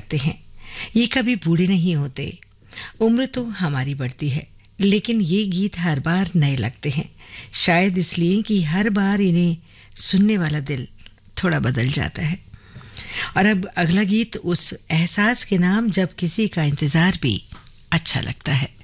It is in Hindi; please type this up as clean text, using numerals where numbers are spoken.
लगते हैं। ये कभी बूढ़े नहीं होते। उम्र तो हमारी बढ़ती है, लेकिन ये गीत हर बार नए लगते हैं, शायद इसलिए कि हर बार इन्हें सुनने वाला दिल थोड़ा बदल जाता है। और अब अगला गीत उस एहसास के नाम जब किसी का इंतजार भी अच्छा लगता है।